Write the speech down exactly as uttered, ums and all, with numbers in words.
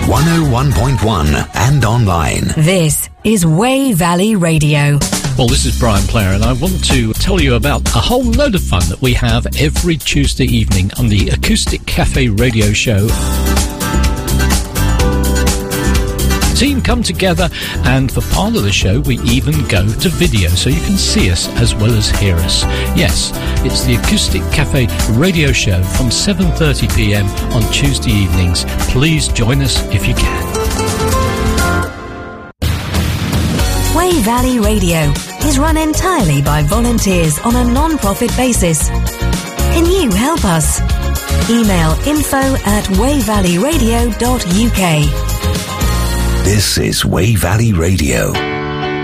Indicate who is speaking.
Speaker 1: one oh one point one and online.
Speaker 2: This is Way Valley Radio.
Speaker 3: Well, this is Brian Player, and I want to tell you about a whole load of fun that we have every Tuesday evening on the Acoustic Cafe radio show. Team come together, and for part of the show we even go to video so you can see us as well as hear us. Yes, it's the Acoustic Cafe radio show from seven thirty p m on Tuesday evenings. Please join us if you can.
Speaker 2: Way Valley Radio is run entirely by volunteers on a non-profit basis. Can you help us? Email info at way valley radio dot u k.
Speaker 1: This is Way Valley Radio.